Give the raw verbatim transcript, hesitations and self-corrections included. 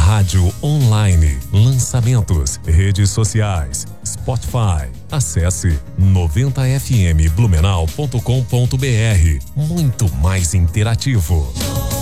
Rádio online, lançamentos, redes sociais, Spotify. Acesse noventa f m blumenau ponto com ponto b r. Muito mais interativo.